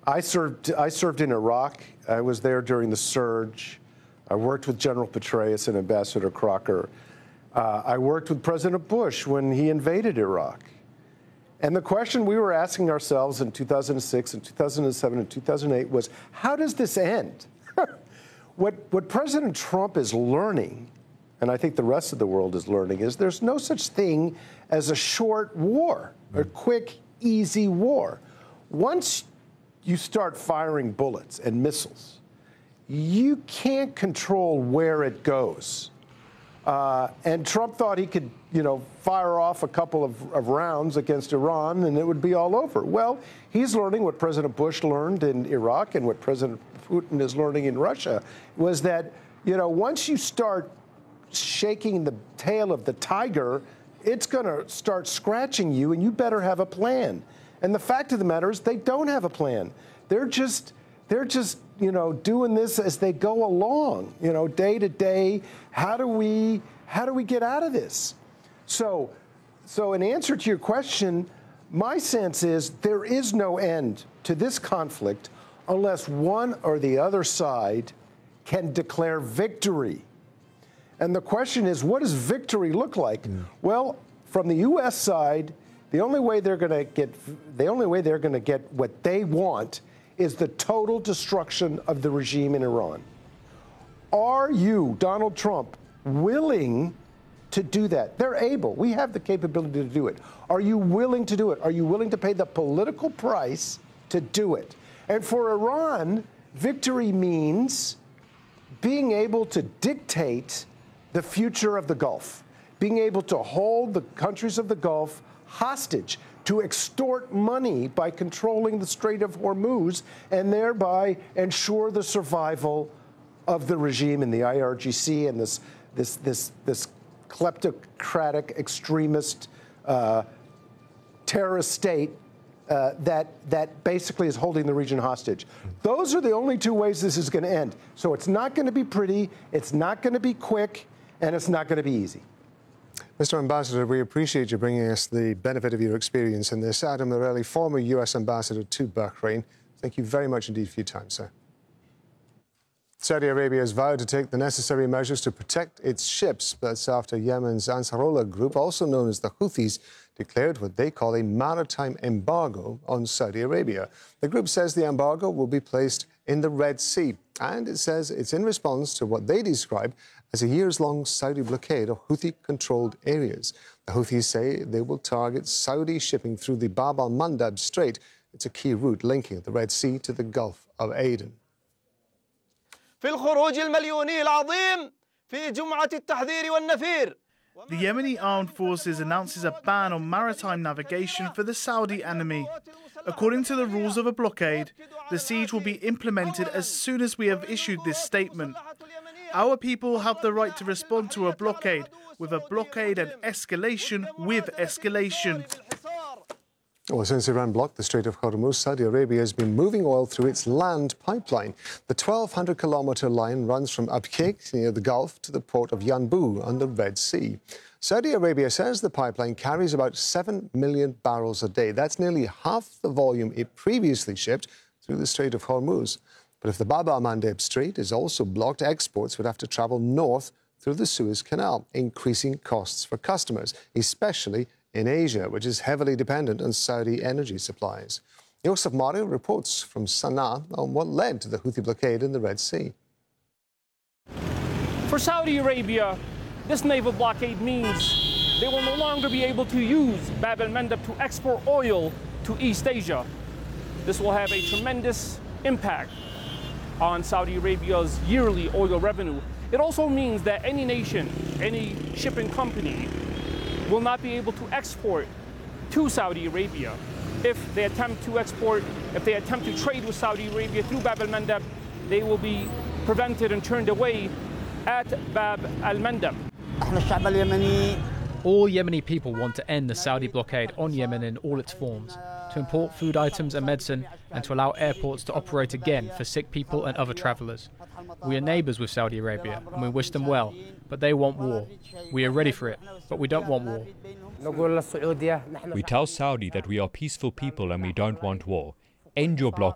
I served in Iraq. I was there during the surge. I worked with General Petraeus and Ambassador Crocker. I worked with President Bush when he invaded Iraq. And the question we were asking ourselves in 2006 and 2007 and 2008 was, how does this end? What President Trump is learning, and I think the rest of the world is learning, is there's no such thing as a short war, a quick, easy war. Once you start firing bullets and missiles, you can't control where it goes. And Trump thought he could, fire off a couple of rounds against Iran and it would be all over. Well, he's learning what President Bush learned in Iraq and what President Putin is learning in Russia, was that, once you start shaking the tail of the tiger, it's going to start scratching you, and you better have a plan. And the fact of the matter is they don't have a plan. They're just doing this as they go along, day to day. How do we get out of this? So in answer to your question, my sense is there is no end to this conflict unless one or the other side can declare victory. And the question is, what does victory look like? Well, from the U.S. side, the only way they're going to get what they want is the total destruction of the regime in Iran. Are you, Donald Trump, willing to do that? They're able. We have the capability to do it. Are you willing to do it? Are you willing to pay the political price to do it? And for Iran, victory means being able to dictate the future of the Gulf, being able to hold the countries of the Gulf hostage, to extort money by controlling the Strait of Hormuz and thereby ensure the survival of the regime in the IRGC and this kleptocratic extremist terrorist state that basically is holding the region hostage. Those are the only two ways this is going to end. So it's not going to be pretty, it's not going to be quick, and it's not going to be easy. Mr. Ambassador, we appreciate you bringing us the benefit of your experience in this. Adam Morelli, former U.S. Ambassador to Bahrain, thank you very much indeed for your time, sir. Saudi Arabia has vowed to take the necessary measures to protect its ships. That's after Yemen's Ansarullah group, also known as the Houthis, declared what they call a maritime embargo on Saudi Arabia. The group says the embargo will be placed in the Red Sea, and it says it's in response to what they describe as a years-long Saudi blockade of Houthi-controlled areas. The Houthis say they will target Saudi shipping through the Bab al-Mandab Strait. It's a key route linking the Red Sea to the Gulf of Aden. The Yemeni armed forces announces a ban on maritime navigation for the Saudi enemy. According to the rules of a blockade, the siege will be implemented as soon as we have issued this statement. Our people have the right to respond to a blockade with a blockade and escalation with escalation. Well, since Iran blocked the Strait of Hormuz, Saudi Arabia has been moving oil through its land pipeline. The 1,200-kilometre line runs from Abqaiq, near the Gulf, to the port of Yanbu on the Red Sea. Saudi Arabia says the pipeline carries about 7 million barrels a day. That's nearly half the volume it previously shipped through the Strait of Hormuz. But if the Bab al-Mandab Strait is also blocked, exports would have to travel north through the Suez Canal, increasing costs for customers, especially in Asia, which is heavily dependent on Saudi energy supplies. Yosef Mario reports from Sana'a on what led to the Houthi blockade in the Red Sea. For Saudi Arabia, this naval blockade means they will no longer be able to use Bab al-Mandab to export oil to East Asia. This will have a tremendous impact on Saudi Arabia's yearly oil revenue. It also means that any nation, any shipping company, will not be able to export to Saudi Arabia. If they attempt to trade with Saudi Arabia through Bab al-Mandab, they will be prevented and turned away at Bab al-Mandab. All Yemeni people want to end the Saudi blockade on Yemen in all its forms, to import food items and medicine, and to allow airports to operate again for sick people and other travellers. We are neighbours with Saudi Arabia, and we wish them well, but they want war. We are ready for it, but we don't want war. We tell Saudi that we are peaceful people and we don't want war. End your blockade.